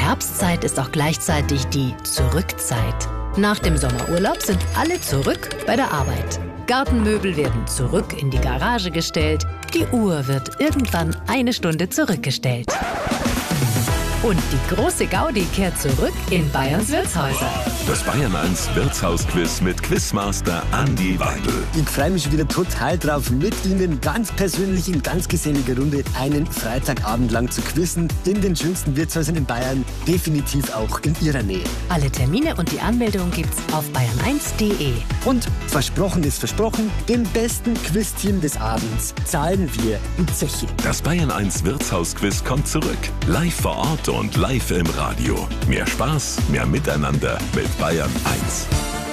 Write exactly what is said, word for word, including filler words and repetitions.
Herbstzeit ist auch gleichzeitig die Zurückzeit. Nach dem Sommerurlaub sind alle zurück bei der Arbeit. Gartenmöbel werden zurück in die Garage gestellt. Die Uhr wird irgendwann eine Stunde zurückgestellt. Und die große Gaudi kehrt zurück in Bayerns Wirtshäuser. Das Bayern eins Wirtshausquiz mit Quizmaster Andi Weidel. Ich freue mich schon wieder total drauf, mit Ihnen ganz persönlich in ganz geselliger Runde einen Freitagabend lang zu quizzen in den schönsten Wirtshäusern in Bayern, definitiv auch in Ihrer Nähe. Alle Termine und die Anmeldung gibt's auf bayern eins punkt de. Und versprochen ist versprochen, dem besten Quizteam des Abends zahlen wir in Zeche. Das Bayern eins Wirtshausquiz kommt zurück. Live vor Ort und live im Radio. Mehr Spaß, mehr Miteinander mit Bayern eins.